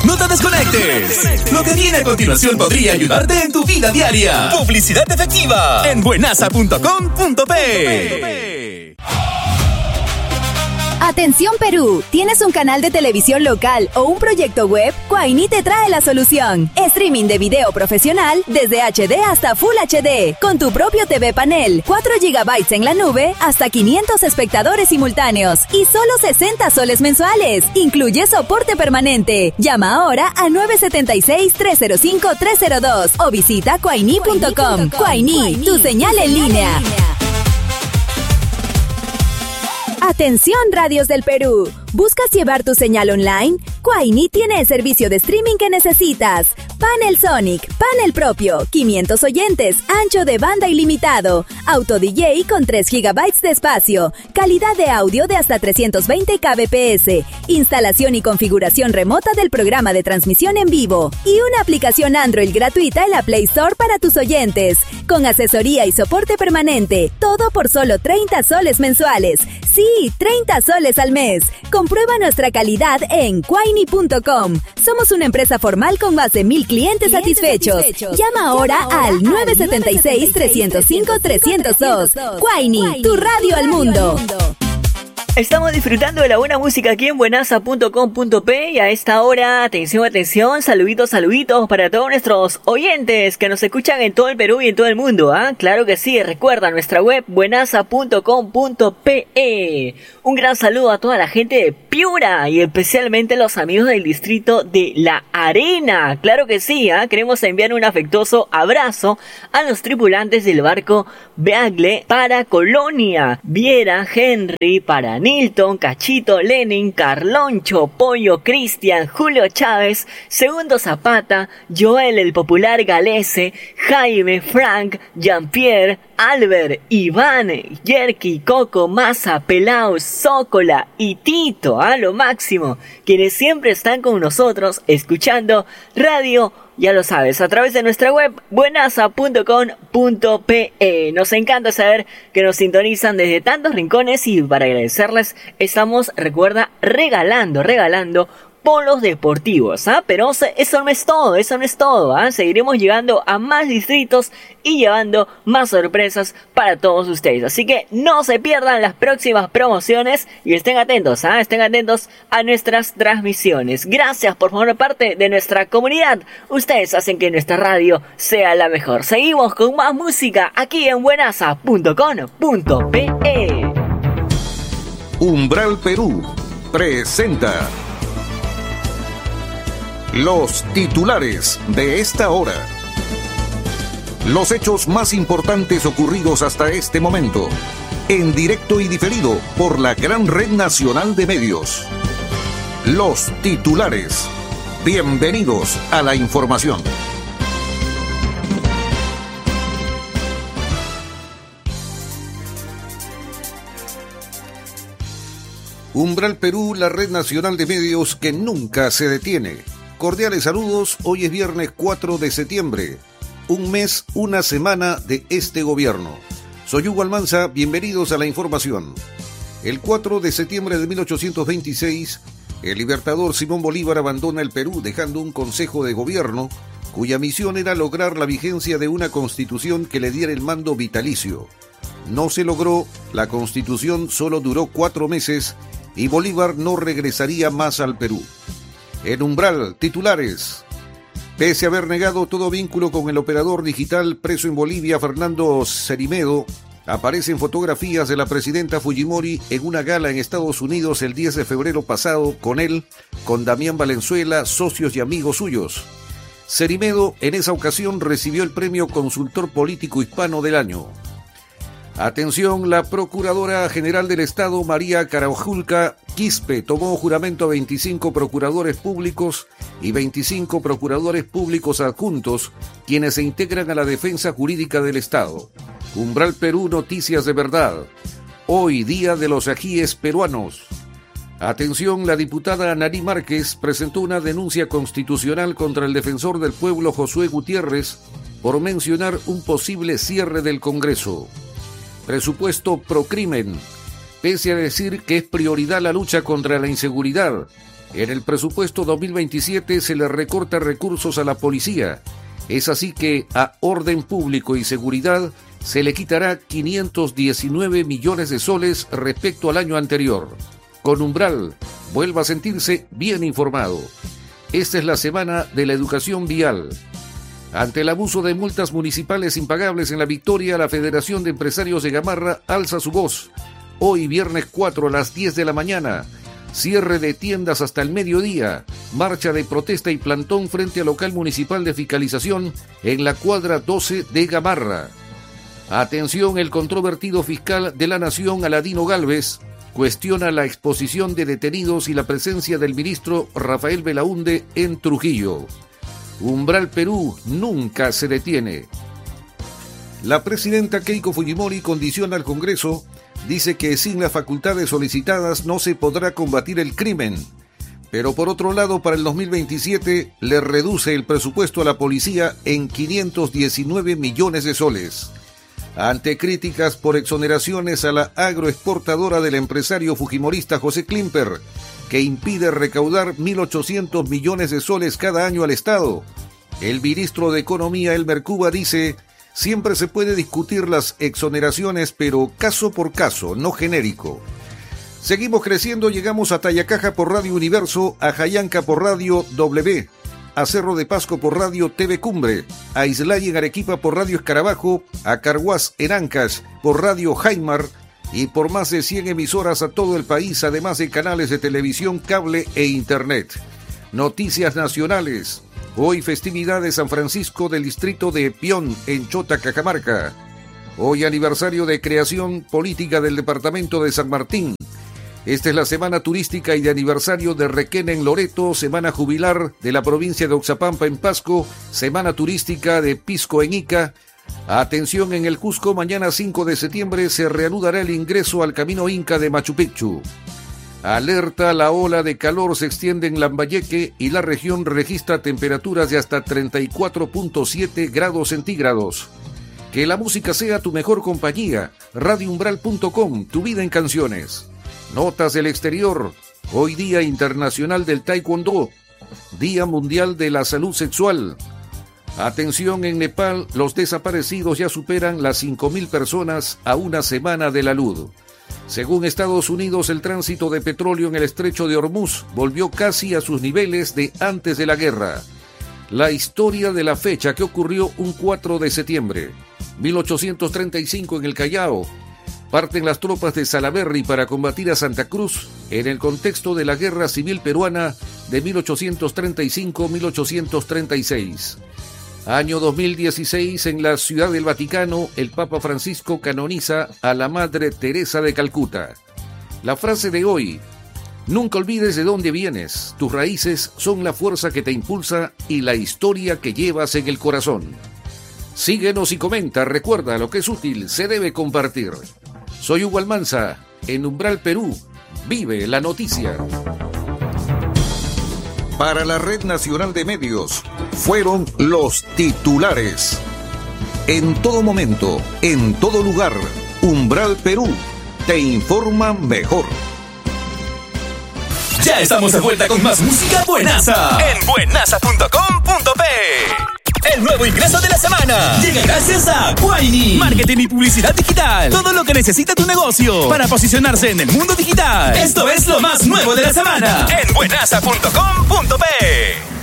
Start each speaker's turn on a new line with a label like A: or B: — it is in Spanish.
A: No te desconectes. Lo que viene a continuación podría ayudarte en tu vida diaria. Publicidad efectiva en buenaza.com.pe.
B: Atención Perú, ¿tienes un canal de televisión local o un proyecto web? Quaini te trae la solución. Streaming de video profesional desde HD hasta Full HD, con tu propio TV panel, 4 GB en la nube, hasta 500 espectadores simultáneos y solo 60 soles mensuales. Incluye soporte permanente. Llama ahora al 976-305-302 o visita quaini.com. Quaini, tu señal en línea. Atención radios del Perú, ¿buscas llevar tu señal online? Quaini tiene el servicio de streaming que necesitas. Panel Sonic, panel propio, 500 oyentes, ancho de banda ilimitado, auto DJ con 3 GB de espacio, calidad de audio de hasta 320 kbps, instalación y configuración remota del programa de transmisión en vivo y una aplicación Android gratuita en la Play Store para tus oyentes, con asesoría y soporte permanente, todo por solo 30 soles mensuales. Sí, 30 soles al mes. Comprueba nuestra calidad en quaini.com. Somos una empresa formal con más de 1,000 clientes satisfechos. Llama ahora al 976-305-302. Quaini, tu radio al mundo.
C: Estamos disfrutando de la buena música aquí en buenaza.com.pe y a esta hora, atención, saluditos para todos nuestros oyentes que nos escuchan en todo el Perú y en todo el mundo, ¿ah? Claro que sí, recuerda nuestra web buenaza.com.pe. Un gran saludo a toda la gente de Piura y especialmente los amigos del distrito de La Arena. Claro que sí, ¿ah? Queremos enviar un afectuoso abrazo a los tripulantes del barco Beagle para Colonia, Viera, Henry, para Nilton, Cachito, Lenin, Carloncho, Pollo, Cristian, Julio Chávez, Segundo Zapata, Joel el Popular Galese, Jaime, Frank, Jean-Pierre, Albert, Iván, Yerky, Coco, Massa, Pelau, Zócola y Tito, a lo máximo, quienes siempre están con nosotros escuchando radio. Ya lo sabes, a través de nuestra web buenaza.com.pe. Nos encanta saber que nos sintonizan desde tantos rincones y para agradecerles estamos, recuerda, regalando polos deportivos, ¿ah? Pero eso no es todo, ¿ah? Seguiremos llegando a más distritos y llevando más sorpresas para todos ustedes. Así que no se pierdan las próximas promociones y estén atentos a nuestras transmisiones. Gracias por formar parte de nuestra comunidad. Ustedes hacen que nuestra radio sea la mejor. Seguimos con más música aquí en buenaza.com.pe.
D: Umbral Perú presenta los titulares de esta hora. Los hechos más importantes ocurridos hasta este momento, en directo y diferido por la gran red nacional de medios. Los titulares. Bienvenidos a la información. Umbral Perú, la red nacional de medios que nunca se detiene. Cordiales saludos, hoy es viernes 4 de septiembre, un mes, una semana de este gobierno. Soy Hugo Almanza, bienvenidos a la información. El 4 de septiembre de 1826, el libertador Simón Bolívar abandona el Perú dejando un consejo de gobierno cuya misión era lograr la vigencia de una constitución que le diera el mando vitalicio. No se logró, la constitución solo duró 4 meses y Bolívar no regresaría más al Perú. En Umbral, titulares. Pese a haber negado todo vínculo con el operador digital preso en Bolivia, Fernando Cerimedo, aparecen fotografías de la presidenta Fujimori en una gala en Estados Unidos el 10 de febrero pasado con él, con Damián Valenzuela, socios y amigos suyos. Cerimedo en esa ocasión recibió el premio Consultor Político Hispano del Año. Atención, la Procuradora General del Estado, María Carajulca Quispe, tomó juramento a 25 procuradores públicos y 25 procuradores públicos adjuntos, quienes se integran a la defensa jurídica del Estado. Umbral Perú, noticias de verdad. Hoy, Día de los Ajíes Peruanos. Atención, la diputada Anarí Márquez presentó una denuncia constitucional contra el defensor del pueblo Josué Gutiérrez por mencionar un posible cierre del Congreso. Presupuesto procrimen. Pese a decir que es prioridad la lucha contra la inseguridad, En el presupuesto 2027 se le recorta recursos a la policía. Es así que a Orden Público y Seguridad se le quitará 519 millones de soles respecto al año anterior. Con Umbral, vuelva a sentirse bien informado. Esta es la semana de la educación vial. Ante el abuso de multas municipales impagables en La Victoria, la Federación de Empresarios de Gamarra alza su voz. Hoy, viernes 4 a las 10 de la mañana, cierre de tiendas hasta el mediodía, marcha de protesta y plantón frente al local municipal de fiscalización en la cuadra 12 de Gamarra. Atención, el controvertido fiscal de la Nación, Aladino Gálvez, cuestiona la exposición de detenidos y la presencia del ministro Rafael Belaúnde en Trujillo. Umbral Perú nunca se detiene. La presidenta Keiko Fujimori condiciona al Congreso, dice que sin las facultades solicitadas no se podrá combatir el crimen. Pero por otro lado, para el 2027 le reduce el presupuesto a la policía en 519 millones de soles. Ante críticas por exoneraciones a la agroexportadora del empresario fujimorista José Klimper, que impide recaudar 1.800 millones de soles cada año al Estado, el ministro de Economía, Elmer Cuba, dice: siempre se puede discutir las exoneraciones, pero caso por caso, no genérico. Seguimos creciendo, llegamos a Tayacaja por Radio Universo, a Jayanca por Radio W, a Cerro de Pasco por Radio TV Cumbre, a Islay en Arequipa por Radio Escarabajo, a Carhuaz en Ancash por Radio Jaimar y por más de 100 emisoras a todo el país, además de canales de televisión, cable e internet. Noticias nacionales. Hoy festividad de San Francisco del distrito de Pión en Chota, Cajamarca. Hoy aniversario de creación política del departamento de San Martín. Esta es la semana turística y de aniversario de Requena en Loreto, semana jubilar de la provincia de Oxapampa en Pasco, semana turística de Pisco en Ica. Atención, en el Cusco, mañana 5 de septiembre se reanudará el ingreso al Camino Inca de Machu Picchu. Alerta, la ola de calor se extiende en Lambayeque y la región registra temperaturas de hasta 34.7 grados centígrados. Que la música sea tu mejor compañía. RadioUmbral.com, tu vida en canciones. Notas del exterior. Hoy Día Internacional del Taekwondo. Día Mundial de la Salud Sexual. Atención, en Nepal, los desaparecidos ya superan las 5.000 personas a una semana de la luz. Según Estados Unidos, el tránsito de petróleo en el estrecho de Hormuz volvió casi a sus niveles de antes de la guerra. La historia de la fecha que ocurrió un 4 de septiembre. 1835 en el Callao. Parten las tropas de Salaverry para combatir a Santa Cruz en el contexto de la Guerra Civil Peruana de 1835-1836. Año 2016, en la Ciudad del Vaticano, el Papa Francisco canoniza a la Madre Teresa de Calcuta. La frase de hoy: nunca olvides de dónde vienes, tus raíces son la fuerza que te impulsa y la historia que llevas en el corazón. Síguenos y comenta, recuerda, lo que es útil se debe compartir. Soy Hugo Almanza, en Umbral Perú, vive la noticia.
A: Para la Red Nacional de Medios, fueron los titulares. En todo momento, en todo lugar, Umbral Perú te informa mejor. Ya estamos de vuelta con más música buenaza en buenaza.com.p. El nuevo ingreso de la semana llega gracias a Quaini. Marketing y publicidad digital. Todo lo que necesita tu negocio para posicionarse en el mundo digital. Esto es lo más nuevo de la semana en buenaza.com.p.